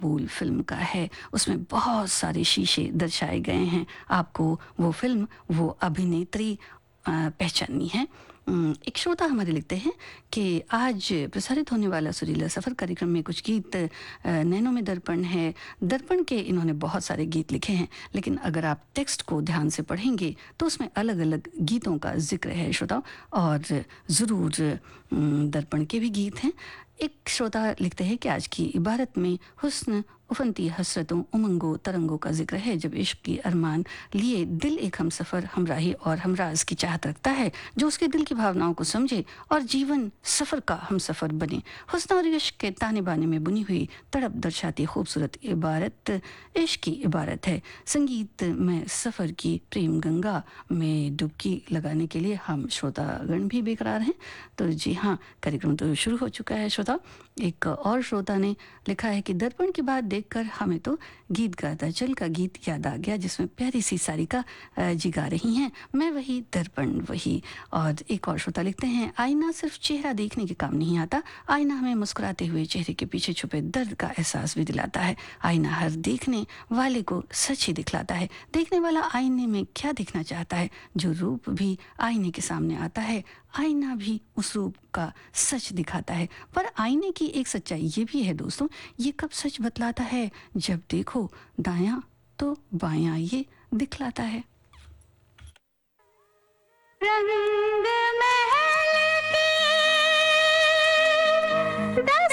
कबूल फ़िल्म का है। उसमें बहुत सारे शीशे दर्शाए गए हैं। आपको वो फ़िल्म, वो अभिनेत्री पहचाननी है। एक श्रोता हमारे लिखते हैं कि आज प्रसारित होने वाला सुरीला सफ़र कार्यक्रम में कुछ गीत नैनों में दर्पण है। दर्पण के इन्होंने बहुत सारे गीत लिखे हैं, लेकिन अगर आप टेक्स्ट को ध्यान से पढ़ेंगे तो उसमें अलग अलग गीतों का जिक्र है श्रोताओं, और ज़रूर दर्पण के भी गीत हैं। एक श्रोता लिखते हैं कि आज की इबारत में हुस्न, उफनती हसरतों, उमंगों, तरंगों का जिक्र है। जब इश्क की अरमान लिए दिल एक हमसफ़र, हमराही और हमराज की चाहत रखता है, जो उसके दिल की भावनाओं को समझे और जीवन सफ़र का हमसफ़र बने। हुस्न और इश्क के ताने बाने में बुनी हुई तड़प दर्शाती खूबसूरत इबारत इश्क की इबारत है। संगीत में सफ़र की प्रेम गंगा में डुबकी लगाने के लिए हम श्रोतागण भी बेकरार हैं। तो जी हाँ, कार्यक्रम तो शुरू हो चुका है श्रोता। एक और श्रोता ने लिखा है कि दर्पण की बात देखकर हमें तो गीत गाता चल का गीत याद आ गया, जिसमें प्यारी सी सारिका जी गा रही हैं, मैं वही दर्पण वही। और एक और श्रोता लिखते हैं, आईना सिर्फ चेहरा देखने के काम नहीं आता, आईना हमें मुस्कुराते हुए चेहरे के पीछे छुपे दर्द का एहसास भी दिलाता है। आईना हर देखने वाले को सच ही दिखलाता है। देखने वाला आईने में क्या देखना चाहता है, जो रूप भी आईने के सामने आता है, आईना भी उस रूप का सच दिखाता है। पर आईने की एक सच्चाई ये भी है दोस्तों, ये कब सच बतलाता है, जब देखो दायां तो बायां ये दिखलाता है। रंग महल के